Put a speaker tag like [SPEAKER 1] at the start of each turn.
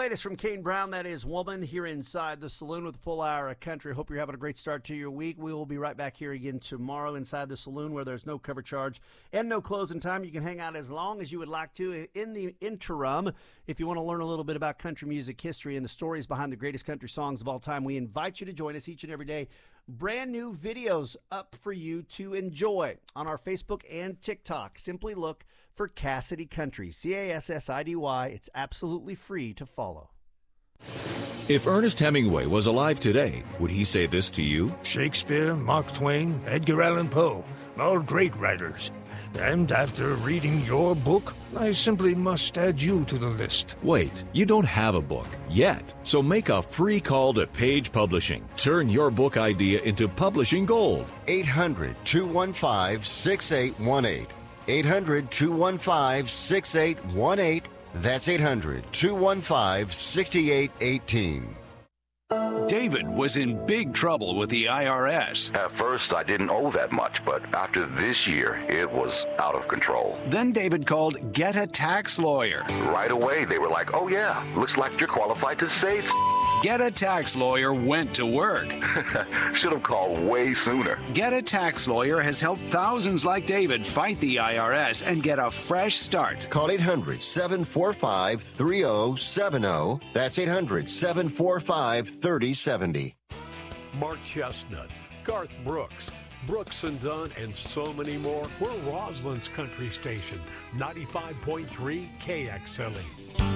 [SPEAKER 1] latest from Kane Brown, that is Woman, here inside the saloon with a full hour of country. Hope you're having a great start to your week. We will be right back here again tomorrow inside the saloon where there's no cover charge and no closing time. You can hang out as long as you would like to. In the interim, if you want to learn a little bit about country music history and the stories behind the greatest country songs of all time, we invite you to join us each and every day. Brand new videos up for you to enjoy on our Facebook and TikTok. Simply look for Cassidy Country, Cassidy. It's absolutely free to follow.
[SPEAKER 2] If Ernest Hemingway was alive today, would he say this to you?
[SPEAKER 3] Shakespeare, Mark Twain, Edgar Allan Poe, all great writers. And after reading your book, I simply must add you to the list.
[SPEAKER 2] Wait, you don't have a book yet. So make a free call to Page Publishing. Turn your book idea into publishing gold.
[SPEAKER 4] 800-215-6818. 800-215-6818. That's 800-215-6818.
[SPEAKER 5] David was in big trouble with the IRS.
[SPEAKER 6] At first, I didn't owe that much, but after this year, it was out of control.
[SPEAKER 5] Then David called Get a Tax Lawyer.
[SPEAKER 6] Right away, they were like, oh yeah, looks like you're qualified to save.
[SPEAKER 5] Get a Tax Lawyer went to work.
[SPEAKER 6] Should have called way sooner.
[SPEAKER 5] Get a Tax Lawyer has helped thousands like David fight the IRS and get a fresh start.
[SPEAKER 4] Call 800-745-3070. That's 800-745-3070.
[SPEAKER 7] Mark Chestnut, Garth Brooks, Brooks and Dunn, and so many more. We're Roslyn's country station, 95.3 KXLE.